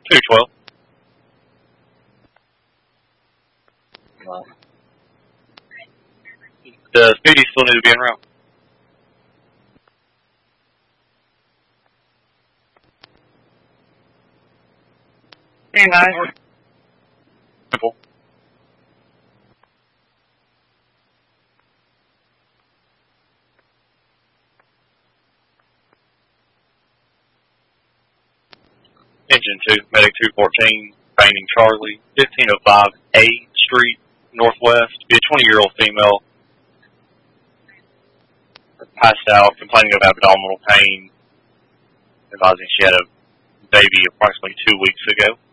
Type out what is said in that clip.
212. The Speedy still need to be en route. Hey, guys. Simple. Engine 2, Medic 214, painting Charlie, 1505 A Street, Northwest. Be a 20-year-old female. Passed out, complaining of abdominal pain, advising she had a baby approximately 2 weeks ago.